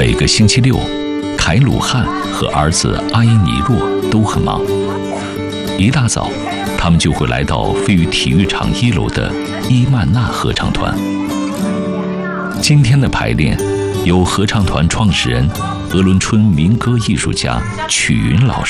每个星期六，凯鲁汉和儿子阿伊尼洛都很忙。一大早，他们就会来到飞鱼体育场1楼的伊曼纳合唱团。今天的排练由合唱团创始人、鄂伦春民歌艺术家曲云老师